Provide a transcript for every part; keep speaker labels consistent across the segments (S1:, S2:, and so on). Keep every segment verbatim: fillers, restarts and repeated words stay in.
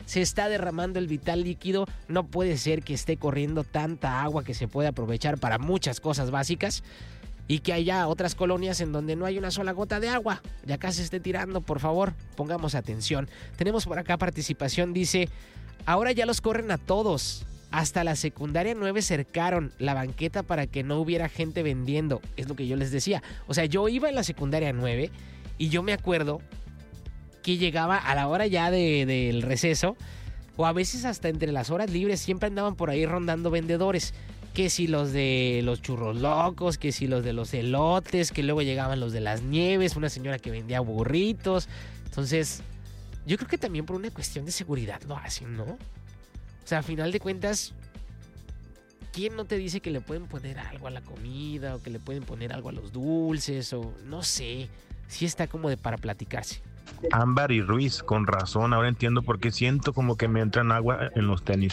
S1: se está derramando el vital líquido, no puede ser que esté corriendo tanta agua que se puede aprovechar para muchas cosas básicas y que haya otras colonias en donde no hay una sola gota de agua. Ya acá se esté tirando, por favor, pongamos atención. Tenemos por acá participación, dice, ahora ya los corren a todos. Hasta la secundaria nueve cercaron la banqueta para que no hubiera gente vendiendo. Es lo que yo les decía. O sea, yo iba en la secundaria nueve y yo me acuerdo que llegaba a la hora ya de, del receso, o a veces hasta entre las horas libres, siempre andaban por ahí rondando vendedores. Que si los de los churros locos, que si los de los elotes, que luego llegaban los de las nieves, una señora que vendía burritos. Entonces, yo creo que también por una cuestión de seguridad lo hacen, ¿no? O sea, a final de cuentas, ¿quién no te dice que le pueden poner algo a la comida o que le pueden poner algo a los dulces o no sé? Sí está como de para platicarse.
S2: Ámbar y Ruiz, con razón, ahora entiendo por qué siento como que me entran agua en los tenis.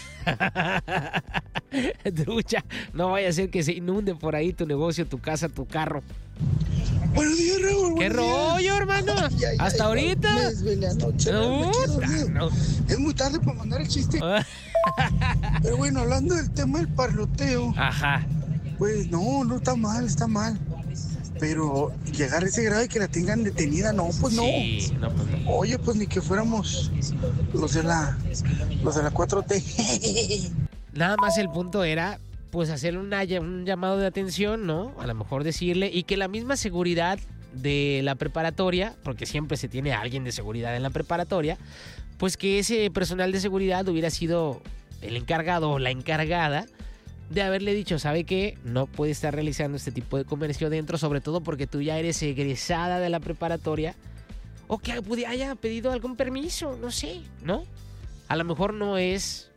S1: Trucha, no vaya a ser que se inunde por ahí tu negocio, tu casa, tu carro.
S3: Buenos días, Raúl.
S1: ¿Qué rollo, días, hermano? Ay, ay, ¿hasta ay, ahorita?
S3: Me desvelé anoche, no, me no. Es muy tarde para mandar el chiste. Pero bueno, hablando del tema del parloteo.
S1: Ajá.
S3: Pues no, no está mal, está mal. Pero llegar a ese grado de que la tengan detenida, no, pues no.
S1: Sí, no, pues no.
S3: Oye, pues ni que fuéramos los de la, los de la cuatro T.
S1: Nada más el punto era, pues, hacer una, un llamado de atención, ¿no? A lo mejor decirle, y que la misma seguridad de la preparatoria, porque siempre se tiene a alguien de seguridad en la preparatoria, pues que ese personal de seguridad hubiera sido el encargado o la encargada de haberle dicho, ¿sabe qué? No puede estar realizando este tipo de comercio dentro, sobre todo porque tú ya eres egresada de la preparatoria, o que haya pedido algún permiso, no sé, ¿no? A lo mejor no es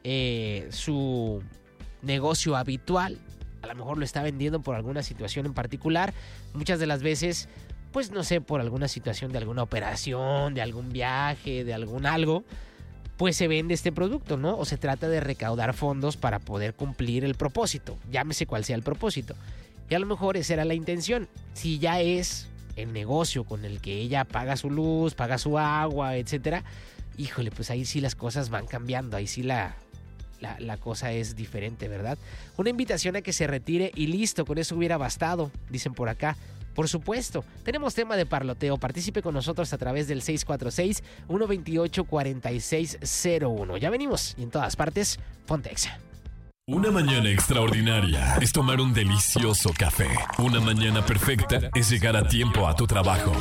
S1: eh, su negocio habitual, a lo mejor lo está vendiendo por alguna situación en particular, muchas de las veces, pues no sé, por alguna situación de alguna operación, de algún viaje, de algún algo, pues se vende este producto, ¿no? O se trata de recaudar fondos para poder cumplir el propósito, llámese cual sea el propósito. Y a lo mejor esa era la intención. Si ya es el negocio con el que ella paga su luz, paga su agua, etcétera, híjole, pues ahí sí las cosas van cambiando, ahí sí la, la, la cosa es diferente, ¿verdad? Una invitación a que se retire y listo, con eso hubiera bastado, dicen por acá. Por supuesto, tenemos tema de parloteo. Participe con nosotros a través del seis cuatro seis, uno dos ocho, cuatro seis cero uno. Ya venimos y en todas partes, Ponte Exa.
S4: Una mañana extraordinaria es tomar un delicioso café. Una mañana perfecta es llegar a tiempo a tu trabajo.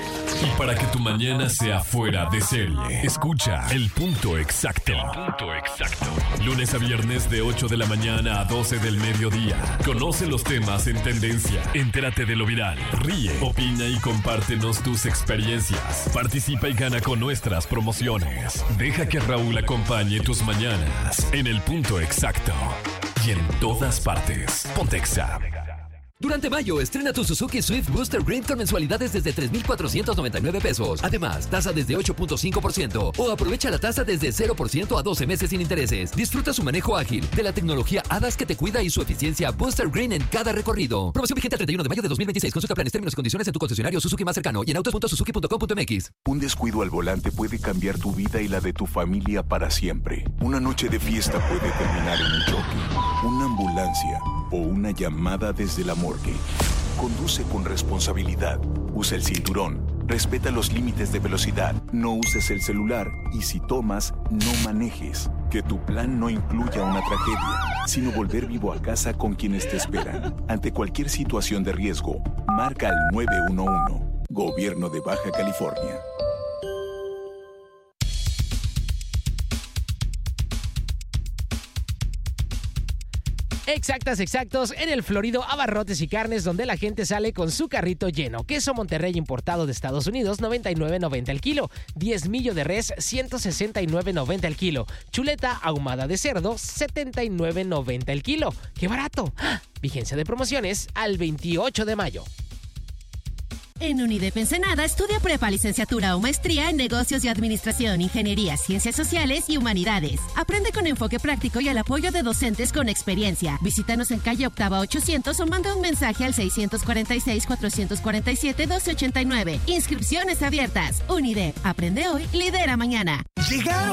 S4: Y para que tu mañana sea fuera de serie, escucha El Punto Exacto. El Punto Exacto. Lunes a viernes de ocho de la mañana a doce del mediodía. Conoce los temas en tendencia. Entérate de lo viral. Ríe, opina y compártenos tus experiencias. Participa y gana con nuestras promociones. Deja que Raúl acompañe tus mañanas en El Punto Exacto. Y en todas partes. Ponte Exa.
S5: Durante mayo, estrena tu Suzuki Swift Booster Green con mensualidades desde tres mil cuatrocientos noventa y nueve pesos. Además, tasa desde ocho punto cinco por ciento o aprovecha la tasa desde cero por ciento a doce meses sin intereses. Disfruta su manejo ágil, de la tecnología A D A S que te cuida y su eficiencia Booster Green en cada recorrido. Promoción vigente el treinta y uno de mayo de dos mil veintiséis. Consulta planes, términos y condiciones en tu concesionario Suzuki más cercano y en autos punto suzuki punto com punto mx.
S6: Un descuido al volante puede cambiar tu vida y la de tu familia para siempre. Una noche de fiesta puede terminar en un choque, una ambulancia o una llamada desde la morgue. Conduce con responsabilidad. Usa el cinturón. Respeta los límites de velocidad. No uses el celular. Y si tomas, no manejes. Que tu plan no incluya una tragedia, sino volver vivo a casa con quienes te esperan. Ante cualquier situación de riesgo, marca al nueve uno uno. Gobierno de Baja California.
S1: Exactas, exactos, en el florido Abarrotes y Carnes, donde la gente sale con su carrito lleno. Queso Monterrey importado de Estados Unidos, noventa y nueve noventa el kilo. diezmillo de res, ciento sesenta y nueve noventa el kilo. Chuleta ahumada de cerdo, setenta y nueve noventa el kilo. ¡Qué barato! ¡Ah! Vigencia de promociones al veintiocho de mayo.
S7: En UNIDEP Ensenada estudia prepa, licenciatura o maestría en negocios y administración, ingeniería, ciencias sociales y humanidades. Aprende con enfoque práctico y el apoyo de docentes con experiencia. Visítanos en calle Octava ochocientos o manda un mensaje al seis cuatro seis, cuatro cuatro siete, dos ocho nueve. Inscripciones abiertas. UNIDEP. Aprende hoy, lidera mañana.
S8: Llegaron